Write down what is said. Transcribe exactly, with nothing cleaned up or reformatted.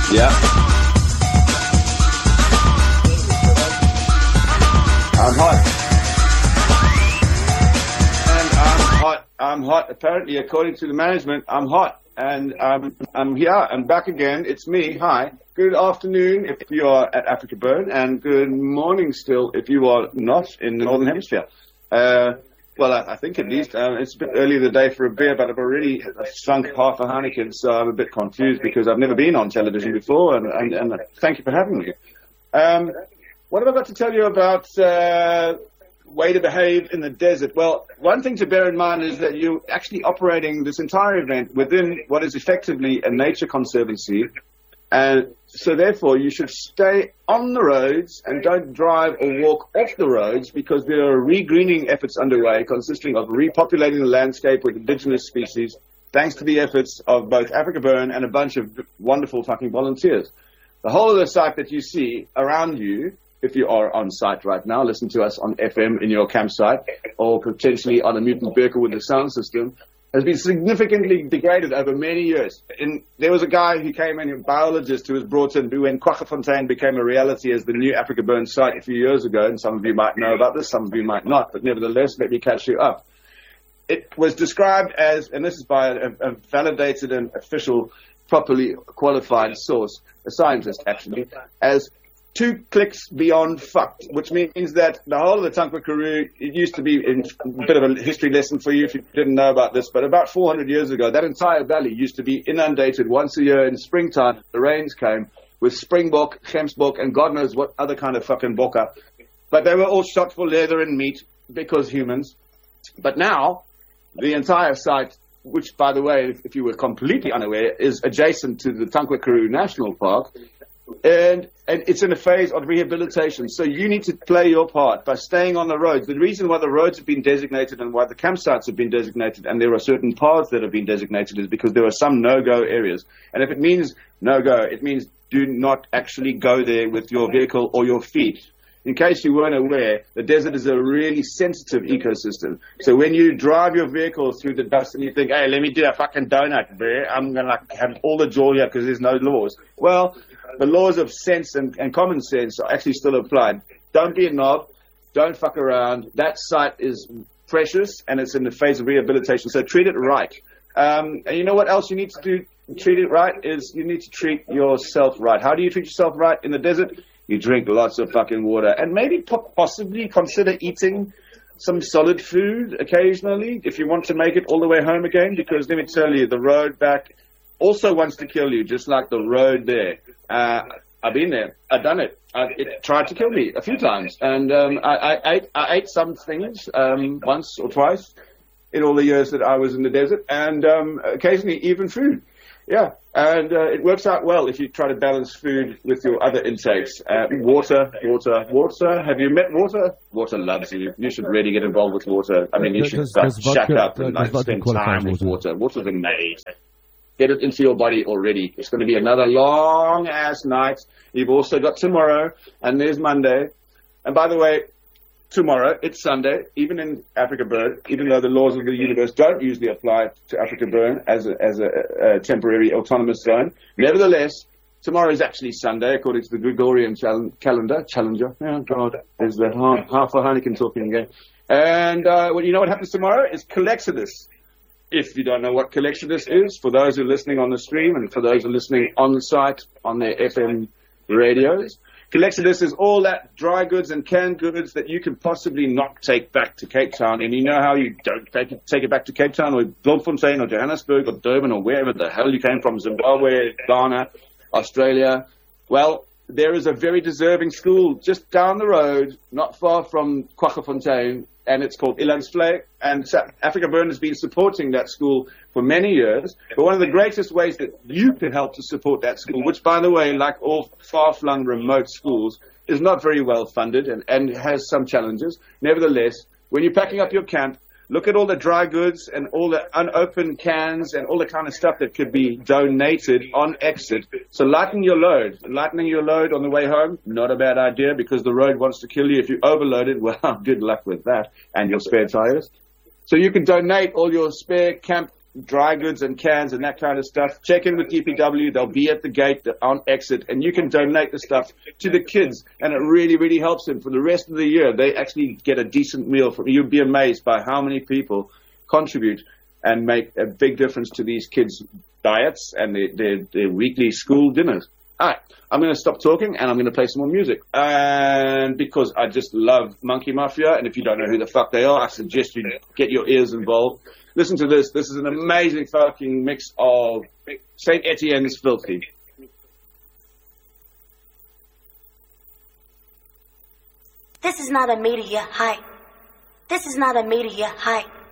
Yeah. I'm hot. And I'm hot. I'm hot. Apparently, according to the management, I'm hot. And um, I'm here. I'm back again. It's me. Hi. Good afternoon if you are at Africa Burn, and good morning still if you are not in the Northern Hemisphere. Uh, well, I, I think at least uh, it's a bit early in the day for a beer, but I've already sunk half a Heineken, so I'm a bit confused because I've never been on television before, and, and, and thank you for having me. Um, what have I got to tell you about uh, way to behave in the desert? Well, one thing to bear in mind is that you're actually operating this entire event within what is effectively a nature conservancy, and so therefore you should stay on the roads and don't drive or walk off the roads, because there are regreening efforts underway consisting of repopulating the landscape with indigenous species, thanks to the efforts of both Africa Burn and a bunch of wonderful fucking volunteers. The whole of the site that you see around you, if you are on site right now, listen to us on F M in your campsite, or potentially on a mutant Berkel with a sound system, has been significantly degraded over many years. In, there was a guy who came in, a biologist, who was brought in, who when Kwaggafontein became a reality as the new Africa Burn site a few years ago, and some of you might know about this, some of you might not, but nevertheless, let me catch you up. It was described as, and this is by a, a validated and official, properly qualified source, a scientist actually, as two clicks beyond fucked, which means that the whole of the Tankwa Karoo, it used to be in, a bit of a history lesson for you if you didn't know about this, but about four hundred years ago, that entire valley used to be inundated once a year in springtime. The rains came with springbok, gemsbok, and God knows what other kind of fucking boka. But they were all shot for leather and meat because humans. But now, the entire site, which, by the way, if, if you were completely unaware, is adjacent to the Tankwa Karoo National Park, And, and it's in a phase of rehabilitation. So you need to play your part by staying on the roads. The reason why the roads have been designated and why the campsites have been designated and there are certain paths that have been designated is because there are some no-go areas. And if it means no-go, it means do not actually go there with your vehicle or your feet. In case you weren't aware, the desert is a really sensitive ecosystem. So when you drive your vehicle through the dust and you think, hey, let me do a fucking donut, bro, I'm going to like have all the joy here because there's no laws. Well, the laws of sense and, and common sense are actually still applied. Don't be a knob. Don't fuck around. That site is precious and it's in the phase of rehabilitation. So treat it right. Um, and you know what else you need to do? Treat it right is you need to treat yourself right. How do you treat yourself right in the desert? You drink lots of fucking water and maybe po- possibly consider eating some solid food occasionally if you want to make it all the way home again, because let me tell you, the road back also wants to kill you, just like the road there. Uh, I've been there. I've done it. I, it tried to kill me a few times. And um, I, I, ate, I ate some things um, once or twice in all the years that I was in the desert, and um, occasionally even food. Yeah, and uh, it works out well if you try to balance food with your other intakes. Uh, water, water, water. Have you met water? Water loves you. You should really get involved with water. I mean, you should uh, shut up and like, spend time with water. Water's amazing. Get it into your body already. It's going to be another long-ass night. You've also got tomorrow, and there's Monday. And by the way, tomorrow, it's Sunday, even in Africa Burn, even though the laws of the universe don't usually apply to Africa Burn as a, as a, a temporary autonomous zone. Nevertheless, tomorrow is actually Sunday, according to the Gregorian chal- calendar. Challenger. Oh, God. There's the half, half a Heineken talking again. And uh, well, you know what happens tomorrow? It's Colexodus. If you don't know what Colexodus is, for those who are listening on the stream and for those who are listening on the site on their F M radios, Colexodus is all that dry goods and canned goods that you can possibly not take back to Cape Town. And you know how you don't take it, take it back to Cape Town or Bloemfontein or Johannesburg or Durban or wherever the hell you came from, Zimbabwe, Ghana, Australia. Well, there is a very deserving school just down the road, not far from Kwaggafontein, and it's called Ilandsvlei, and Africa Burn has been supporting that school for many years. But one of the greatest ways that you can help to support that school, which, by the way, like all far-flung remote schools, is not very well funded and, and has some challenges. Nevertheless, when you're packing up your camp, look at all the dry goods and all the unopened cans and all the kind of stuff that could be donated on exit. So lighten your load. Lightening your load on the way home, not a bad idea, because the road wants to kill you. If you overload it, well, good luck with that and your spare tires. So you can donate all your spare camp dry goods and cans and that kind of stuff, check in with D P W. They'll be at the gate on exit, and you can donate the stuff to the kids, and it really, really helps them for the rest of the year. They actually get a decent meal. From, you'd be amazed by how many people contribute and make a big difference to these kids' diets and their, their, their weekly school dinners. All right, I'm going to stop talking, and I'm going to play some more music. And because I just love Monkey Mafia, and if you don't know who the fuck they are, I suggest you get your ears involved. Listen to this. This is an amazing fucking mix of Saint Etienne's Filthy. This is not a media hype. This is not a media hype.